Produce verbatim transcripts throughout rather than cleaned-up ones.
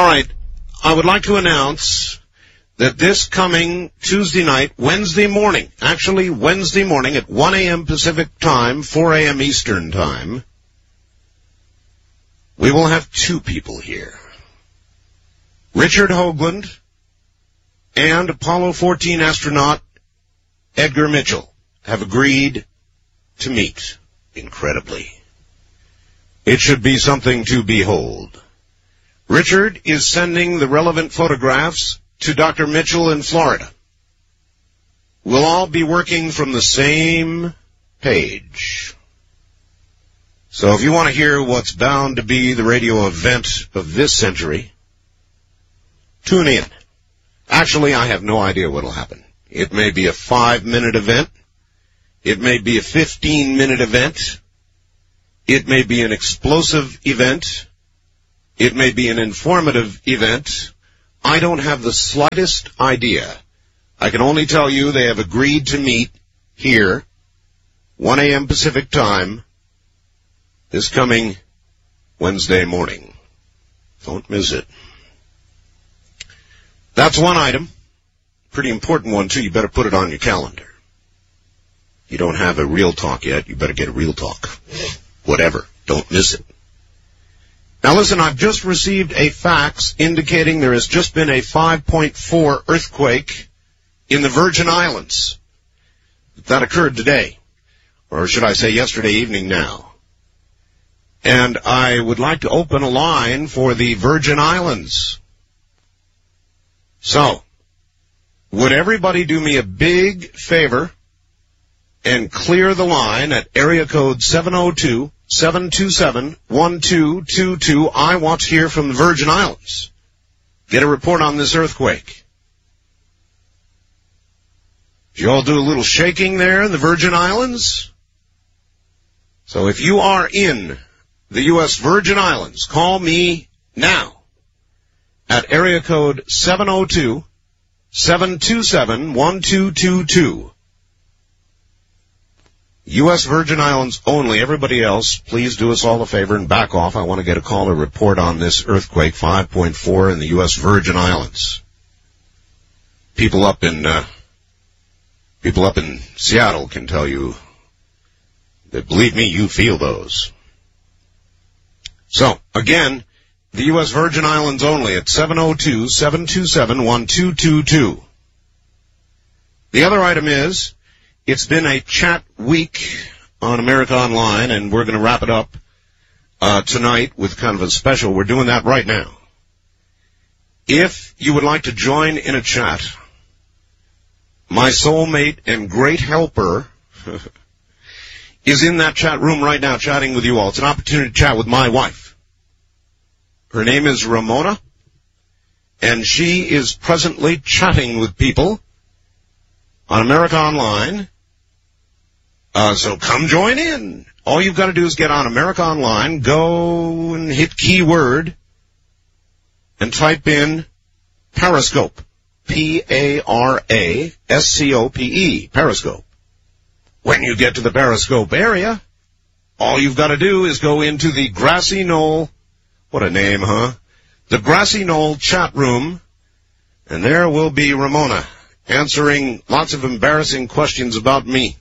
right, I would like to announce that this coming Tuesday night, Wednesday morning, actually Wednesday morning at one a.m. Pacific time, four a.m. Eastern time, we will have two people here. Richard Hoagland and Apollo fourteen astronaut Edgar Mitchell have agreed to meet, incredibly. It should be something to behold. Richard is sending the relevant photographs to Doctor Mitchell in Florida. We'll all be working from the same page. So if you want to hear what's bound to be the radio event of this century, tune in. Actually, I have no idea what'll happen. It may be a five-minute event. It may be a fifteen-minute event. It may be an explosive event. It may be an informative event. I don't have the slightest idea. I can only tell you they have agreed to meet here, one a.m. Pacific time, this coming Wednesday morning. Don't miss it. That's one item. Pretty important one, too. You better put it on your calendar. You don't have a Real Talk yet. You better get a Real Talk. Whatever. Don't miss it. Now listen, I've just received a fax indicating there has just been a five point four earthquake in the Virgin Islands. That occurred today. Or should I say yesterday evening now. And I would like to open a line for the Virgin Islands. So, would everybody do me a big favor and clear the line at area code seven oh two, seven two seven, one two two two. I want to hear from the Virgin Islands. Get a report on this earthquake. Did you all do a little shaking there in the Virgin Islands? So if you are in the U S Virgin Islands, call me now at area code seven oh two, seven two seven, one two two two. U S Virgin Islands only. Everybody else, please do us all a favor and back off. I want to get a call or report on this earthquake, five point four in the U S Virgin Islands. People up in, uh, people up in Seattle can tell you that, believe me, you feel those. So, again, the U S Virgin Islands only at seven oh two, seven two seven, one two two two. The other item is, it's been a chat week on America Online, and we're going to wrap it up uh, tonight with kind of a special. We're doing that right now. If you would like to join in a chat, my soulmate and great helper is in that chat room right now chatting with you all. It's an opportunity to chat with my wife. Her name is Ramona, and she is presently chatting with people on America Online. Uh, so come join in. All you've got to do is get on America Online, go and hit keyword, and type in Periscope. P A R A S C O P E, Periscope. When you get to the Periscope area, all you've got to do is go into the Grassy Knoll, what a name, huh? The Grassy Knoll chat room, and there will be Ramona answering lots of embarrassing questions about me.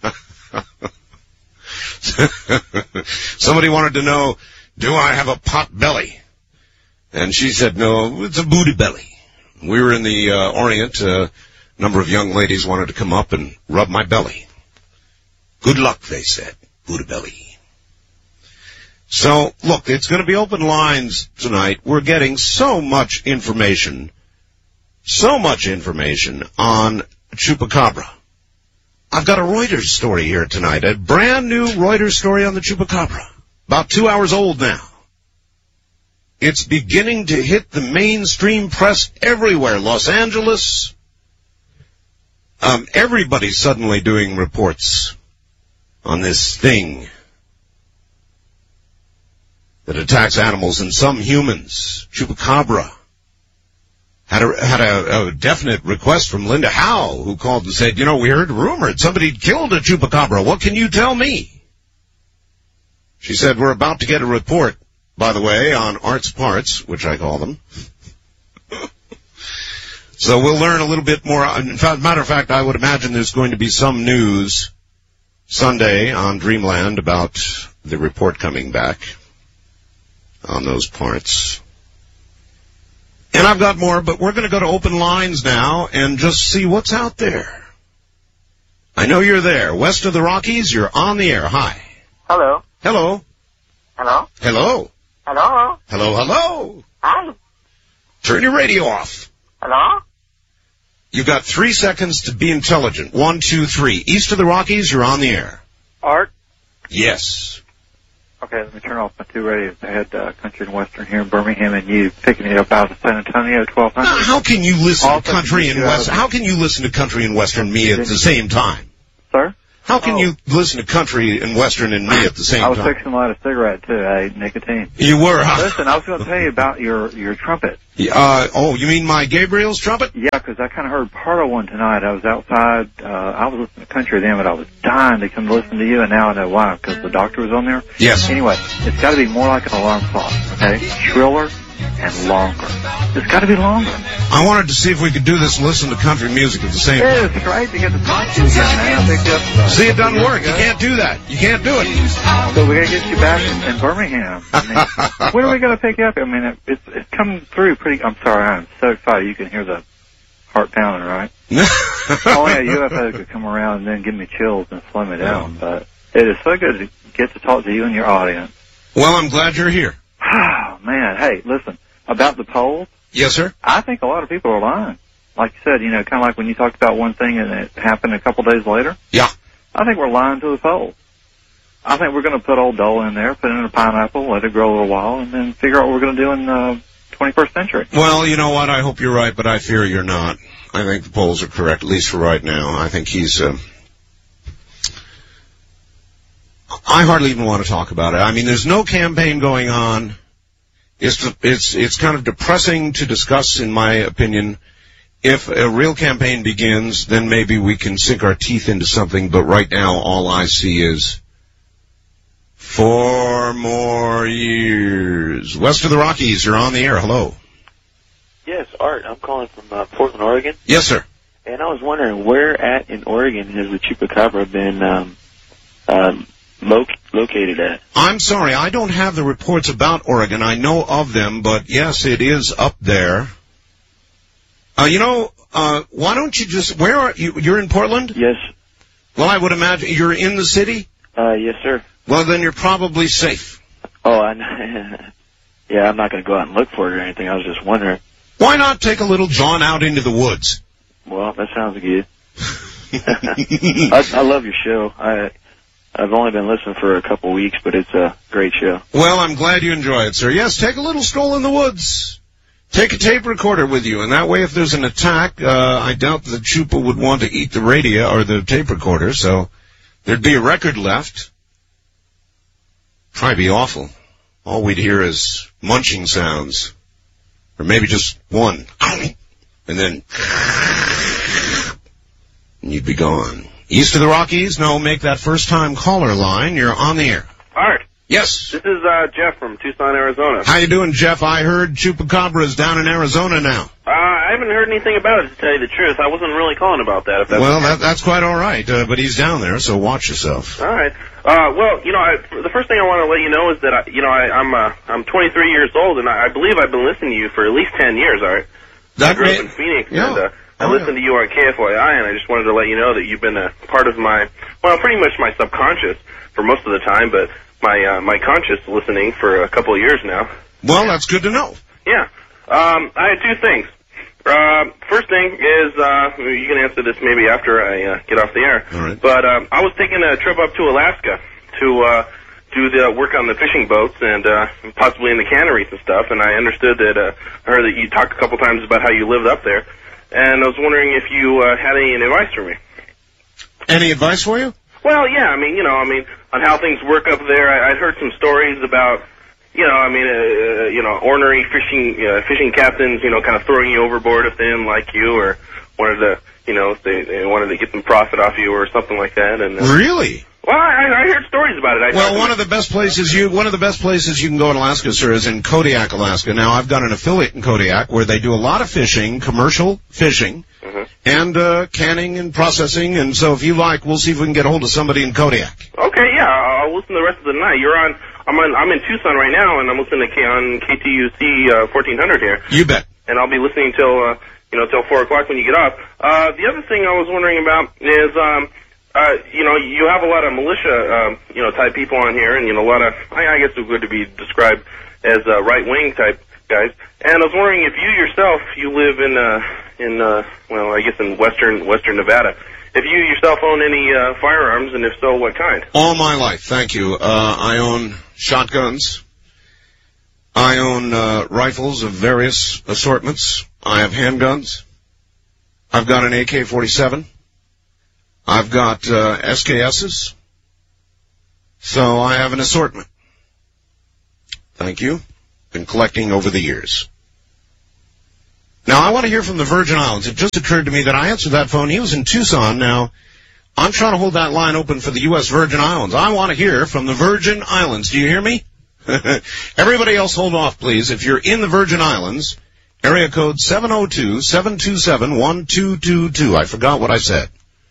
Somebody wanted to know, do I have a pot belly? And she said, no, it's a booty belly. We were in the uh, Orient. Uh, a number of young ladies wanted to come up and rub my belly. Good luck, they said. Booty belly. So, look, it's going to be open lines tonight. We're getting so much information, so much information on Chupacabra. I've got a Reuters story here tonight, a brand new Reuters story on the Chupacabra, about two hours old now. It's beginning to hit the mainstream press everywhere. Los Angeles, um, everybody's suddenly doing reports on this thing that attacks animals and some humans. Chupacabra. Had a, had a, a definite request from Linda Howe, who called and said, you know, we heard rumored somebody killed a Chupacabra. What can you tell me? She said, we're about to get a report, by the way, on Art's Parts, which I call them. So we'll learn a little bit more. In fact, matter of fact, I would imagine there's going to be some news Sunday on Dreamland about the report coming back on those parts. And I've got more, but we're going to go to open lines now and just see what's out there. I know you're there. West of the Rockies, you're on the air. Hi. Hello. Hello. Hello. Hello. Hello. Hello, hello. Hi. Turn your radio off. Hello. You've got three seconds to be intelligent. One, two, three. East of the Rockies, you're on the air. Art? Yes. Okay, let me turn off my two radios. I had uh, Country and Western here in Birmingham, and you picking it up out of San Antonio, twelve hundred. Now, how can you listen All to Country and Western? How can you listen to Country and Western me at the same time? Sir? How can oh. you listen to Country and Western and me at the same I was time? fixing to light a cigarette, too. I ate nicotine. You were, huh? Listen, I was going to tell you about your, your trumpet. Uh, oh, you mean my Gabriel's trumpet? Yeah, because I kind of heard part of one tonight. I was outside. Uh, I was listening to country then, but I was dying to come listen to you, and now I know why, because the doctor was on there. Yes. Anyway, it's got to be more like an alarm clock, okay? Shriller and longer. It's got to be longer. I wanted to see if we could do this and listen to country music at the same time. Yeah, it's great to get to talk to you again, man. I picked up, uh, See, it doesn't work. You can't do that. You can't do it. So we got to get you back in, in Birmingham. I mean, when are we going to pick you up? I mean, it, it's, it's coming through pretty... I'm sorry, I'm so excited. You can hear the heart pounding, right? Oh, yeah, U F O could come around and then give me chills and slow me down. But it is so good to get to talk to you and your audience. Well, I'm glad you're here. Oh, man. Hey, listen, about the polls. Yes, sir? I think a lot of people are lying. Like you said, you know, kind of like when you talked about one thing and it happened a couple days later. Yeah. I think we're lying to the polls. I think we're going to put old Dole in there, put it in a pineapple, let it grow a little while, and then figure out what we're going to do in the twenty-first century. Well, you know what? I hope you're right, but I fear you're not. I think the polls are correct, at least for right now. I think he's... Uh, I hardly even want to talk about it. I mean, there's no campaign going on. It's it's it's kind of depressing to discuss, in my opinion. If a real campaign begins, then maybe we can sink our teeth into something, but right now all I see is four more years. West of the Rockies, you're on the air. Hello. Yes, Art. I'm calling from uh, Portland, Oregon. Yes, sir. And I was wondering, where at in Oregon has the Chupacabra been um, um, lo- located at? I'm sorry, I don't have the reports about Oregon. I know of them, but yes, it is up there. Uh, you know, uh, why don't you just, where are you, you're in Portland? Yes. Well, I would imagine you're in the city? Uh, yes, sir. Well, then you're probably safe. Oh, I know. Yeah, I'm not going to go out and look for it or anything. I was just wondering. Why not take a little John out into the woods? Well, that sounds good. I, I love your show. I, I've only been listening for a couple weeks, but it's a great show. Well, I'm glad you enjoy it, sir. Yes, take a little stroll in the woods. Take a tape recorder with you, and that way if there's an attack, uh, I doubt the Chupa would want to eat the radio or the tape recorder, so there'd be a record left. Probably be awful. All we'd hear is munching sounds. Or maybe just one. And then... and you'd be gone. East of the Rockies, no, make that first-time caller line. You're on the air. Art. Yes. This is uh, Jeff from Tucson, Arizona. How you doing, Jeff? I heard Chupacabra's down in Arizona now. Uh, I haven't heard anything about it, to tell you the truth. I wasn't really calling about that. If that's well, that, that's quite all right, uh, but he's down there, so watch yourself. All right. Uh, well, you know, I, the first thing I want to let you know is that, I, you know, I, I'm uh, I'm twenty-three years old, and I, I believe I've been listening to you for at least ten years, Art. That I grew may, up in Phoenix, yeah. and uh, I oh, listened yeah. to you on K F Y I, and I just wanted to let you know that you've been a part of my, well, pretty much my subconscious for most of the time, but my uh, my conscious listening for a couple of years now. Well, that's good to know. Yeah. Um, I had two things. Uh, first thing is, uh, you can answer this maybe after I uh, get off the air. All right. But um, I was taking a trip up to Alaska to uh, do the work on the fishing boats and uh, possibly in the canneries and stuff. And I understood that, uh, I heard that you talked a couple times about how you lived up there. And I was wondering if you uh, had any advice for me. Any advice for you? Well, yeah, I mean, you know, I mean, on how things work up there. I, I'd heard some stories about, you know, I mean, uh, you know, ornery fishing uh, fishing captains, you know, kind of throwing you overboard if they didn't like you or wanted to, you know, if they, they wanted to get some profit off you or something like that. And uh, Really? Well, I, I heard stories about it. I well, one of the best places you one of the best places you can go in Alaska, sir, is in Kodiak, Alaska. Now, I've got an affiliate in Kodiak where they do a lot of fishing, commercial fishing, mm-hmm. and uh, canning and processing. And so, if you like, we'll see if we can get a hold of somebody in Kodiak. Okay, yeah, I'll listen the rest of the night. You're on. I'm on. I'm in Tucson right now, and I'm listening to K, on K T U C uh, fourteen hundred here. You bet. And I'll be listening till uh, you know till four o'clock when you get off. Uh, the other thing I was wondering about is. Um, Uh, you know, you have a lot of militia, uh, you know, type people on here, and, you know, a lot of, I, I guess it would be described as, uh, right-wing type guys. And I was wondering if you yourself, you live in, uh, in, uh, well, I guess in western, western Nevada, if you yourself own any, uh, firearms, and if so, what kind? All my life, thank you. Uh, I own shotguns. I own, uh, rifles of various assortments. I have handguns. I've got an A K forty-seven. I've got uh, S K S's, so I have an assortment. Thank you. Been collecting over the years. Now, I want to hear from the Virgin Islands. It just occurred to me that I answered that phone. He was in Tucson. Now, I'm trying to hold that line open for the U S Virgin Islands. I want to hear from the Virgin Islands. Do you hear me? Everybody else hold off, please. If you're in the Virgin Islands, area code seven oh two, seven two seven, one two two two. I forgot what I said.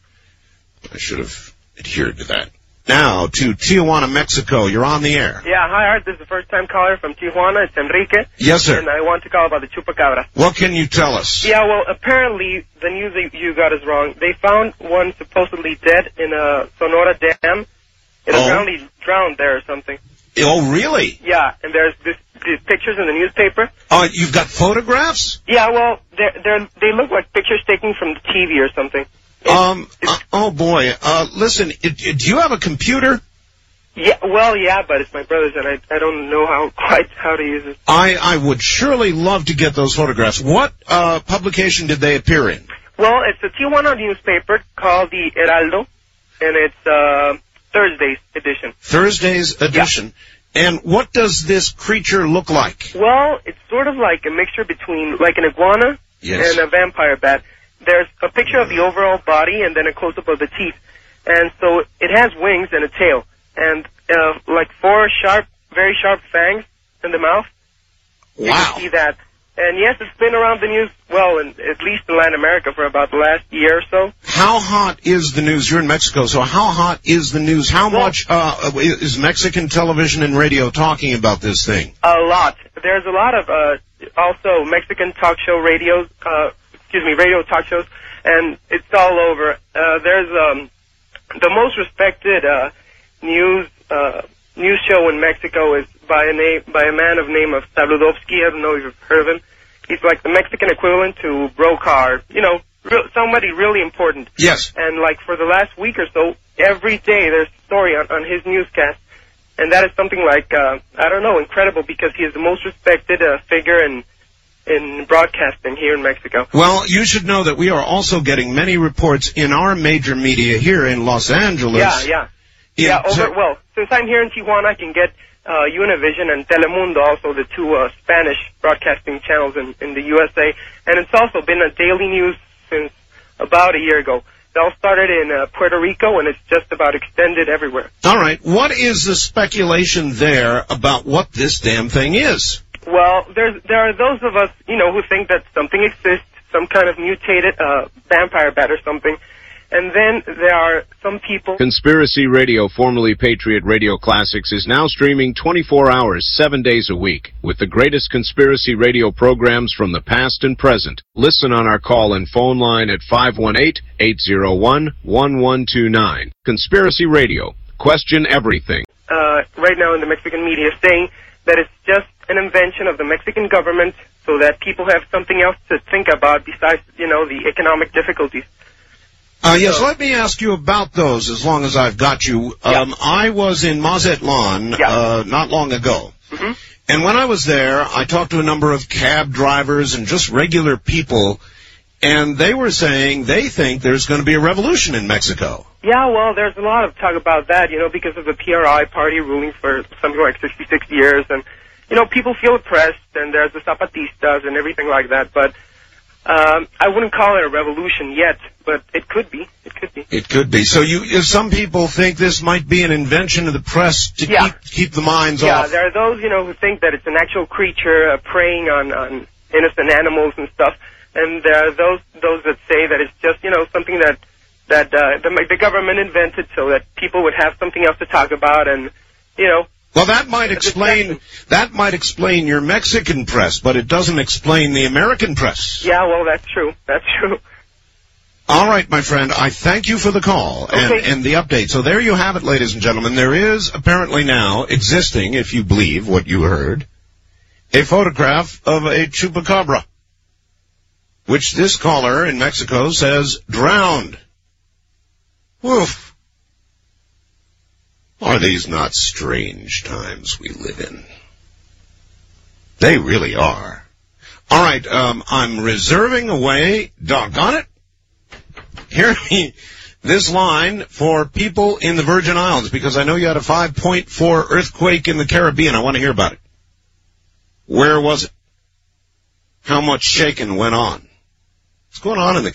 I should have adhered to that. Now to Tijuana, Mexico. You're on the air. Yeah, hi, Art. This is the first-time caller from Tijuana. It's Enrique. Yes, sir. And I want to call about the chupacabra. What can you tell us? Yeah, well, apparently the news that you got is wrong. They found one supposedly dead in a Sonora dam. It oh. apparently drowned there or something. Oh, really? Yeah, and there's this, these pictures in the newspaper. Oh, uh, you've got photographs? Yeah, well, they're, they're, they look like pictures taken from the T V or something. It, um. Uh, oh boy. Uh. Listen. It, it, do you have a computer? Yeah. Well, yeah, but it's my brother's, and I I don't know how quite how to use it. I I would surely love to get those photographs. What uh publication did they appear in? Well, it's a Tijuana newspaper called the Heraldo, and it's uh Thursday's edition. Thursday's edition. Yeah. And what does this creature look like? Well, it's sort of like a mixture between like an iguana yes. and a vampire bat. There's a picture of the overall body and then a close-up of the teeth. And so it has wings and a tail. And uh, like four sharp, very sharp fangs in the mouth. You wow. can see that. And yes, it's been around the news, well, in, at least in Latin America for about the last year or so. How hot is the news? You're in Mexico, so how hot is the news? How well, much uh, is Mexican television and radio talking about this thing? A lot. There's a lot of uh, also Mexican talk show radios, uh, excuse me, radio talk shows, and it's all over. Uh, there's um, the most respected uh, news uh, news show in Mexico is by a name by a man of name of Saludowski. I don't know if you've heard of him. He's like the Mexican equivalent to Brokaw, you know, re- somebody really important. Yes. And like for the last week or so, every day there's a story on, on his newscast, and that is something like uh, I don't know, incredible, because he is the most respected uh, figure in. in broadcasting here in Mexico. Well, you should know that we are also getting many reports in our major media here in Los Angeles. Yeah, yeah. In yeah, over, te- well, since I'm here in Tijuana, I can get uh, Univision and Telemundo, also the two uh, Spanish broadcasting channels in, in the U S A. And it's also been a daily news since about a year ago. It all started in uh, Puerto Rico, and it's just about extended everywhere. All right. What is the speculation there about what this damn thing is? Well, there's, there are those of us, you know, who think that something exists, some kind of mutated uh, vampire bat or something. And then there are some people... Conspiracy Radio, formerly Patriot Radio Classics, is now streaming twenty-four hours, seven days a week, with the greatest conspiracy radio programs from the past and present. Listen on our call and phone line at five one eight, eight zero one, one one two nine. Conspiracy Radio. Question everything. Uh, right now in the Mexican media saying that it's just an invention of the Mexican government so that people have something else to think about besides, you know, the economic difficulties. Uh, yes, so, let me ask you about those as long as I've got you. Um, yeah. I was in Mazatlan yeah. uh, not long ago. Mm-hmm. And when I was there, I talked to a number of cab drivers and just regular people, and they were saying they think there's going to be a revolution in Mexico. Yeah, well, there's a lot of talk about that, you know, because of the P R I party ruling for something like sixty-six years. And, you know, people feel oppressed, and there's the Zapatistas and everything like that. But Um, I wouldn't call it a revolution yet, but it could be. It could be. It could be. So you, if some people think this might be an invention of the press to yeah. keep keep the minds yeah, off. Yeah, there are those, you know, who think that it's an actual creature uh, preying on, on innocent animals and stuff, and there are those those that say that it's just, you know, something that that uh, the, the government invented so that people would have something else to talk about, and you know. Well, that might explain that might explain your Mexican press, but it doesn't explain the American press. Yeah, well, that's true. That's true. All right, my friend, I thank you for the call and, okay. and the update. So there you have it, ladies and gentlemen. There is apparently now existing, if you believe what you heard, a photograph of a chupacabra, which this caller in Mexico says drowned. Woof. Are these not strange times we live in? They really are. All right, um, I'm reserving away, doggone it, hear me, this line for people in the Virgin Islands, because I know you had a five point four earthquake in the Caribbean. I want to hear about it. Where was it? How much shaking went on? What's going on in the